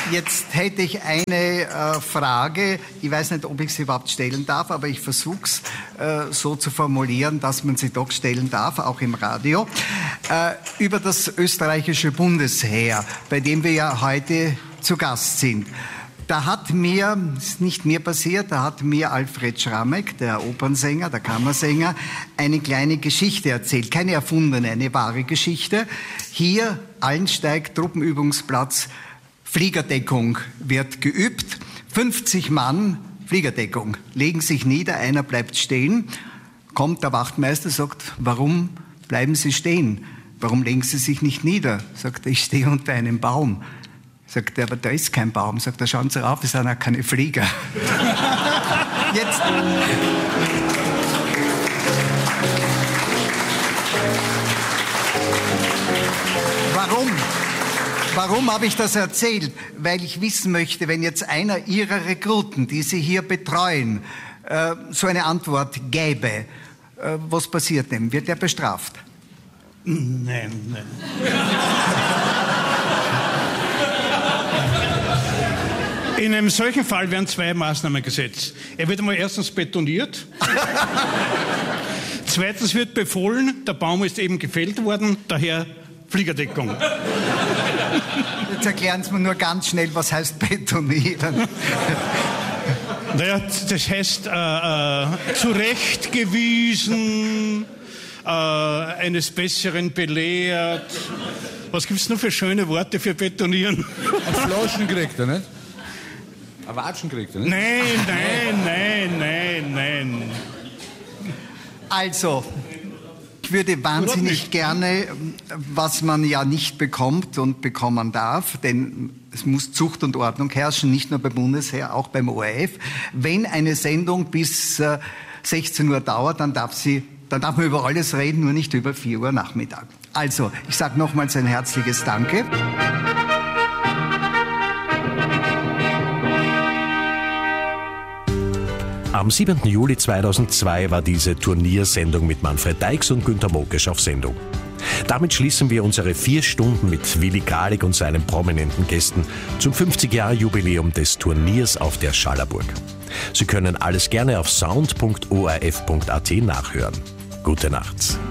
Jetzt hätte ich eine Frage. Ich weiß nicht, ob ich sie überhaupt stellen darf, aber ich versuche es so zu formulieren, dass man sie doch stellen darf, auch im Radio. Über das österreichische Bundesheer, bei dem wir ja heute zu Gast sind. Da hat mir, ist nicht mir passiert, da hat mir Alfred Schrammeck, der Opernsänger, der Kammersänger, eine kleine Geschichte erzählt. Keine erfundene, eine wahre Geschichte. Hier, Allensteig, Truppenübungsplatz, Fliegerdeckung wird geübt. 50 Mann, Fliegerdeckung, legen sich nieder, einer bleibt stehen. Kommt der Wachtmeister, sagt, warum bleiben Sie stehen? Warum legen Sie sich nicht nieder? Sagt er, ich stehe unter einem Baum. Sagt er, aber da ist kein Baum. Sagt er, schauen Sie rauf, es sind auch keine Flieger. Jetzt. Warum habe ich das erzählt? Weil ich wissen möchte, wenn jetzt einer Ihrer Rekruten, die Sie hier betreuen, so eine Antwort gäbe, was passiert dem? Wird er bestraft? Nein. In einem solchen Fall werden 2 Maßnahmen gesetzt. Er wird einmal erstens betoniert. Zweitens wird befohlen, der Baum ist eben gefällt worden, daher Fliegerdeckung. Jetzt erklären Sie mir nur ganz schnell, was heißt betonieren. Naja, das heißt zurechtgewiesen, eines Besseren belehrt. Was gibt es noch für schöne Worte für betonieren? Ein Flaschen kriegt er, nicht? Ein Watschen kriegt er, nicht? Nein. Also, ich würde wahnsinnig gerne, was man ja nicht bekommt und bekommen darf, denn es muss Zucht und Ordnung herrschen, nicht nur beim Bundesheer, auch beim ORF. Wenn eine Sendung bis 16 Uhr dauert, dann darf man über alles reden, nur nicht über 4 Uhr Nachmittag. Also, ich sage nochmals ein herzliches Danke. Am 7. Juli 2002 war diese Turniersendung mit ManfredEix und Günter Mokesch auf Sendung. Damit schließen wir unsere 4 Stunden mit Willi Kralik und seinen prominenten Gästen zum 50-Jahr-Jubiläum des Turniers auf der Schallerburg. Sie können alles gerne auf sound.orf.at nachhören. Gute Nacht.